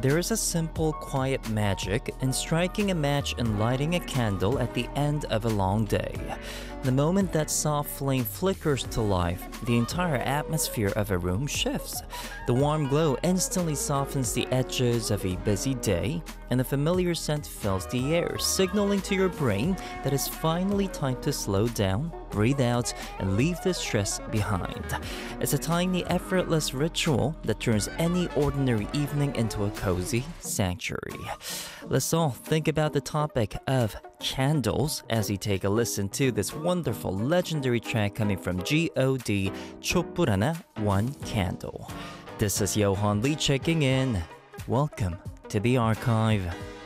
There is a simple, quiet magic in striking a match and lighting a candle at the end of a long day. The moment that soft flame flickers to life, the entire atmosphere of a room shifts. The warm glow instantly softens the edges of a busy day, and a familiar scent fills the air, signaling to your brain that it's finally time to slow down, breathe out, and leave the stress behind. It's a tiny, effortless ritual that turns any ordinary evening into a cozy sanctuary. Let's all think about the topic of candles as we take a listen to this wonderful legendary track coming from G.O.D. 촛불 하나, One Candle. This is Johan Lee checking in. Welcome to the archive.